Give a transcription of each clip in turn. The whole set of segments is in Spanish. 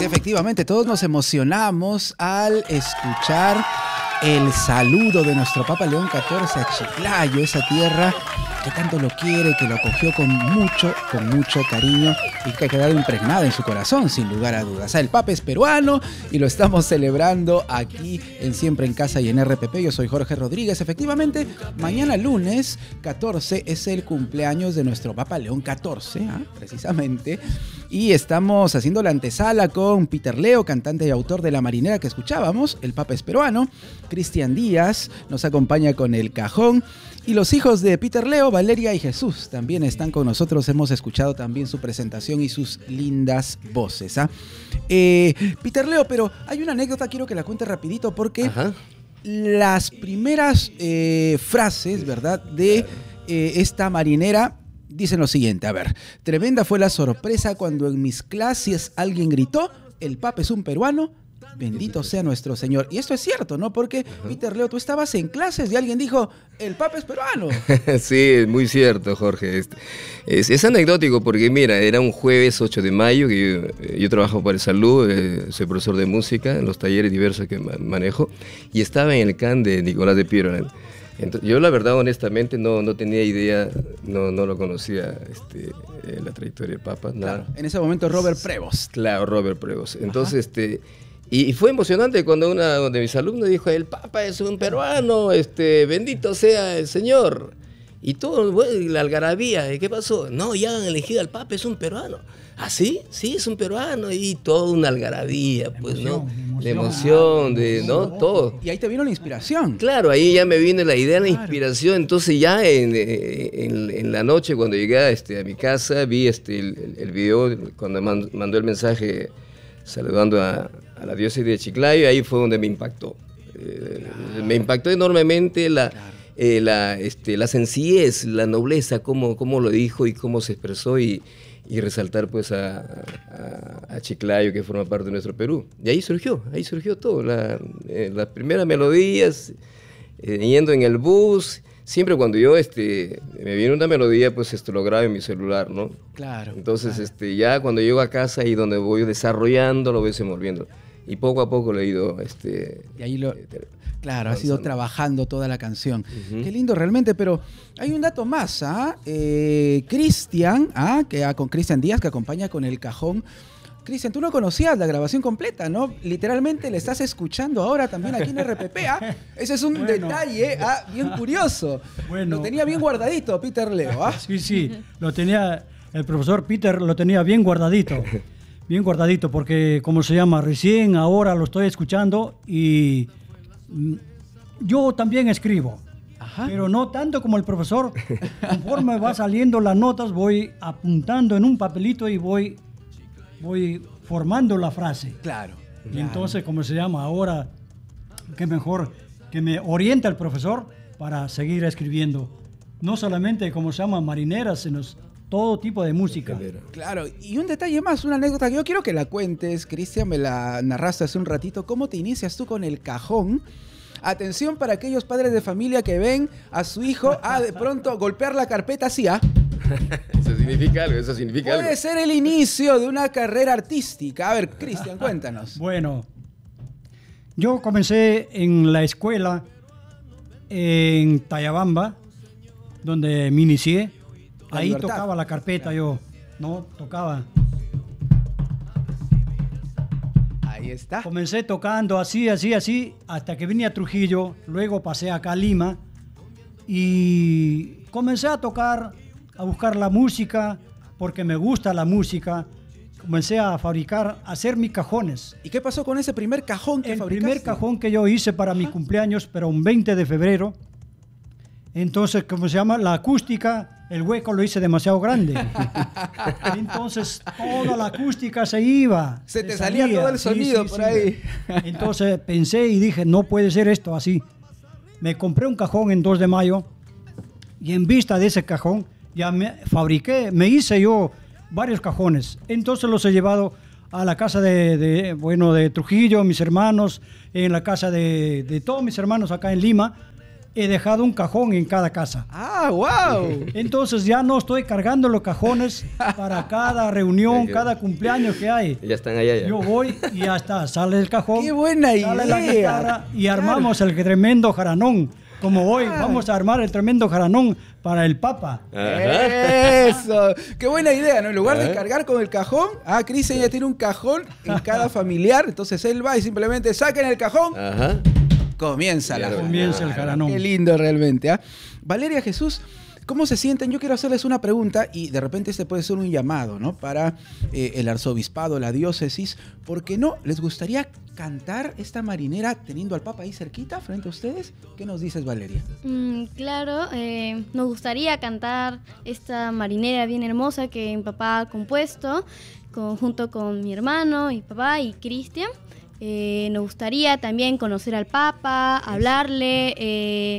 Efectivamente, todos nos emocionamos al escuchar el saludo de nuestro Papa León XIV a Chiclayo, esa tierra que tanto lo quiere, que lo acogió con mucho cariño y que ha quedado impregnada en su corazón, sin lugar a dudas. El Papa es peruano y lo estamos celebrando aquí en Siempre en Casa y en RPP. Yo soy Jorge Rodríguez. Efectivamente, mañana lunes 14 es el cumpleaños de nuestro Papa León XIV, precisamente. Y estamos haciendo la antesala con Peter Leo, cantante y autor de La Marinera que escuchábamos. El Papa es peruano. Cristian Díaz nos acompaña con el cajón. Y los hijos de Peter Leo, Valeria y Jesús, también están con nosotros. Hemos escuchado también su presentación y sus lindas voces. Peter Leo, pero hay una anécdota, quiero que la cuente rapidito, porque las primeras frases, ¿verdad?, de esta marinera dicen lo siguiente. A ver, tremenda fue la sorpresa cuando en mis clases alguien gritó, el Papa es un peruano. Bendito sea nuestro Señor. Y esto es cierto, ¿no? Porque, Peter Leo, tú estabas en clases y alguien dijo, el Papa es peruano. Sí, es muy cierto, Jorge. Es anecdótico porque, mira, era un jueves 8 de mayo, que yo trabajo para el salud, soy profesor de música en los talleres diversos que manejo, y estaba en el CAN de Nicolás de Piero. Entonces, yo la verdad, honestamente, no tenía idea, no lo conocía la trayectoria del Papa. Claro, nada. en ese momento Robert Prevost. Claro, Robert Prevost. Entonces, y fue emocionante cuando uno de mis alumnos dijo, el Papa es un peruano, bendito sea el Señor. Y todo, bueno, la algarabía, ¿qué pasó? No, ya han elegido al Papa, es un peruano. ¿Ah, sí? Sí, es un peruano. Y toda una algarabía, pues, ¿no? De emoción, ¿no? Todo. Y ahí te vino la inspiración. Claro, ahí ya me vino la idea, la inspiración. Entonces ya en la noche, cuando llegué a mi casa, vi el video, cuando mandó el mensaje saludando a la diócesis de Chiclayo, ahí fue donde me impactó. Me impactó enormemente la sencillez, la nobleza, cómo lo dijo y cómo se expresó y resaltar pues a Chiclayo, que forma parte de nuestro Perú. Y ahí surgió todo, las primeras melodías, yendo en el bus. Siempre cuando yo me viene una melodía, pues lo grabo en mi celular, ¿no? Claro. Entonces, ya cuando llego a casa y donde voy desarrollando, lo voy desenvolviendo. Y poco a poco lo he ido... y ahí claro, has ido trabajando toda la canción. Qué lindo realmente, pero hay un dato más, Cristian, con Cristian Díaz, que acompaña con el cajón. Cristian, tú no conocías la grabación completa, ¿no? Literalmente le estás escuchando ahora también aquí en RPP, Ese es un detalle, bien curioso. Bueno. Lo tenía bien guardadito, Peter Leo, Sí, lo tenía, el profesor Peter lo tenía bien guardadito. Bien guardadito, porque, ¿cómo se llama? Recién ahora lo estoy escuchando y yo también escribo. Pero no tanto como el profesor. Conforme va saliendo las notas, voy apuntando en un papelito y voy formando la frase. Claro. Y entonces, ¿cómo se llama? Ahora, qué mejor que me oriente el profesor para seguir escribiendo. No solamente, ¿cómo se llama? Marineras, sino todo tipo de música. Claro, y un detalle más, una anécdota que yo quiero que la cuentes, Cristian, me la narraste hace un ratito. ¿Cómo te inicias tú con el cajón? Atención para aquellos padres de familia que ven a su hijo de pronto golpear la carpeta así, Eso significa algo, Puede ser el inicio de una carrera artística. A ver, Cristian, cuéntanos. Bueno, yo comencé en la escuela en Tayabamba, donde me inicié. Ahí tocaba la carpeta yo, ¿no? Tocaba. Ahí está. Comencé tocando así, hasta que vine a Trujillo, luego pasé acá a Lima y comencé a tocar, a buscar la música, porque me gusta la música. Comencé a fabricar, a hacer mis cajones. ¿Y qué pasó con ese primer cajón que fabricaste? El primer cajón que yo hice para mi cumpleaños, pero un 20 de febrero. Entonces, ¿cómo se llama? La acústica, el hueco lo hice demasiado grande. Entonces, toda la acústica se iba. Se te salía todo el sonido por ahí. Entonces, pensé y dije, no puede ser esto así. Me compré un cajón en 2 de mayo y en vista de ese cajón, ya me hice yo varios cajones. Entonces los he llevado a la casa de Trujillo, mis hermanos, en la casa de todos mis hermanos acá en Lima. he dejado un cajón en cada casa. ¡Ah, wow! Entonces ya no estoy cargando los cajones para cada reunión, cada cumpleaños que hay. Ya están allá ya. Yo voy y ya está, sale el cajón. ¡Qué buena sale la idea! guitarra y armamos el tremendo jaranón. Como hoy vamos a armar el tremendo jaranón para el Papa. Eso, qué buena idea, ¿no? En lugar de cargar con el cajón, Cristian ya tiene un cajón en cada familiar, entonces él va y simplemente saquen el cajón, comienza el jaranón. Qué lindo realmente, ¿ah? Valeria, Jesús, ¿cómo se sienten? Yo quiero hacerles una pregunta y de repente este puede ser un llamado, ¿no? Para el arzobispado, la diócesis, ¿por qué no? ¿Les gustaría cantar esta marinera teniendo al Papa ahí cerquita frente a ustedes? ¿Qué nos dices, Valeria? Claro, nos gustaría cantar esta marinera bien hermosa que mi papá ha compuesto junto con mi hermano, mi papá y Cristian. Nos gustaría también conocer al Papa, hablarle,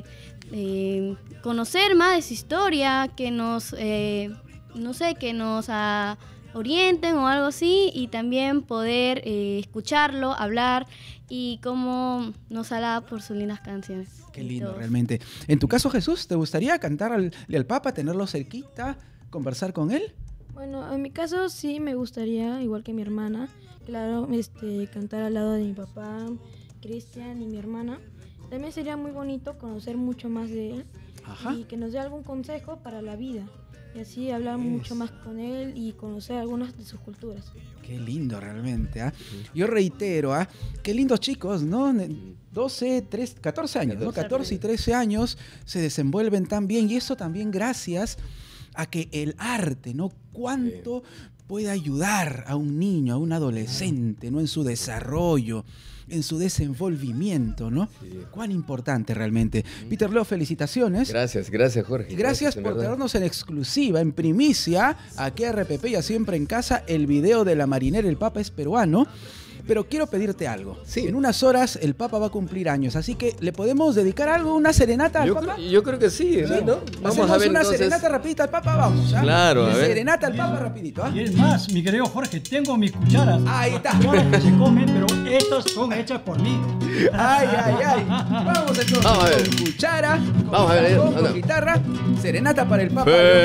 conocer más de su historia, que nos, no sé, que nos orienten o algo así, y también poder escucharlo, hablar y cómo nos alaba por sus lindas canciones. Qué lindo, realmente. En tu caso, Jesús, ¿te gustaría cantar al Papa, tenerlo cerquita, conversar con él? Bueno, en mi caso sí me gustaría, igual que mi hermana, claro, cantar al lado de mi papá, Cristian y mi hermana. También sería muy bonito conocer mucho más de él y que nos dé algún consejo para la vida. Y así hablar mucho más con él y conocer algunas de sus culturas. Qué lindo realmente, ¿ah? Yo reitero, qué lindos chicos, ¿no? 14 años, ¿no? 14 y 13 años se desenvuelven tan bien, y eso también gracias a que el arte, ¿no? Cuánto puede ayudar a un niño, a un adolescente, ¿no? En su desarrollo, en su desenvolvimiento, ¿no? Sí. Cuán importante realmente. Peter Leo, felicitaciones. Gracias, Jorge. Gracias por traernos en exclusiva, en primicia, aquí a RPP y a Siempre en Casa, el video de la marinera El Papa es peruano. Pero quiero pedirte algo. Sí. En unas horas el Papa va a cumplir años, así que ¿le podemos dedicar algo, una serenata al Papa? Yo creo que sí, ¿no? Vamos a ver una serenata rapidita al Papa, vamos. Claro, a ver. Serenata al Papa rapidito. Y es más, mi querido Jorge, tengo mis cucharas. Ahí está. No las que se comen, pero estas son hechas por mí. Ay. Vamos entonces. Vamos a ver. Con cuchara, vamos a ver, con guitarra, serenata para el Papa.